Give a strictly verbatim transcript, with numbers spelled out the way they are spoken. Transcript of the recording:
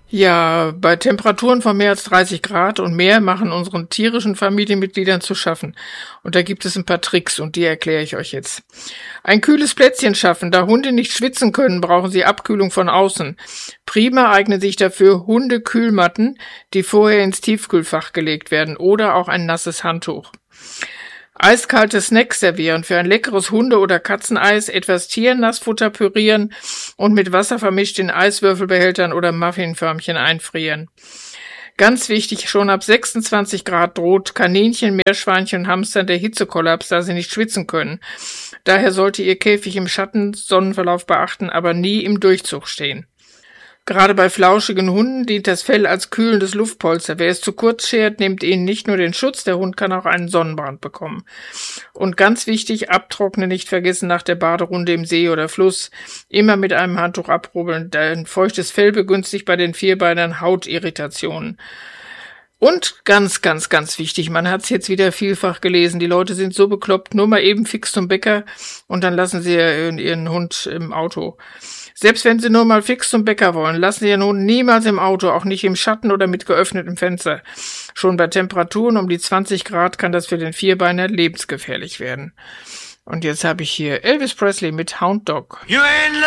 Ja, bei Temperaturen von mehr als dreißig Grad und mehr machen unseren tierischen Familienmitgliedern zu schaffen. Und da gibt es ein paar Tricks und die erkläre ich euch jetzt. Ein kühles Plätzchen schaffen. Da Hunde nicht schwitzen können, brauchen sie Abkühlung von außen. Prima eignen sich dafür Hundekühlmatten, die vorher ins Tiefkühlfach gelegt werden, oder auch ein nasses Handtuch. Eiskalte Snacks servieren. Für ein leckeres Hunde- oder Katzeneis etwas Tiernassfutter pürieren und mit Wasser vermischt in Eiswürfelbehältern oder Muffinförmchen einfrieren. Ganz wichtig, schon ab sechsundzwanzig Grad droht Kaninchen, Meerschweinchen und Hamstern der Hitzekollaps, da sie nicht schwitzen können. Daher sollte Ihr Käfig im Schatten Sonnenverlauf beachten, aber nie im Durchzug stehen. Gerade bei flauschigen Hunden dient das Fell als kühlendes Luftpolster. Wer es zu kurz schert, nimmt ihnen nicht nur den Schutz, der Hund kann auch einen Sonnenbrand bekommen. Und ganz wichtig, abtrocknen nicht vergessen nach der Baderunde im See oder Fluss. Immer mit einem Handtuch abrubbeln, denn feuchtes Fell begünstigt bei den Vierbeinern Hautirritationen. Und ganz, ganz, ganz wichtig, man hat es jetzt wieder vielfach gelesen, die Leute sind so bekloppt, nur mal eben fix zum Bäcker und dann lassen sie ihren Hund im Auto. Selbst wenn sie nur mal fix zum Bäcker wollen, lassen sie ihren Hund niemals im Auto, auch nicht im Schatten oder mit geöffnetem Fenster. Schon bei Temperaturen um die zwanzig Grad kann das für den Vierbeiner lebensgefährlich werden. Und jetzt habe ich hier Elvis Presley mit Hound Dog.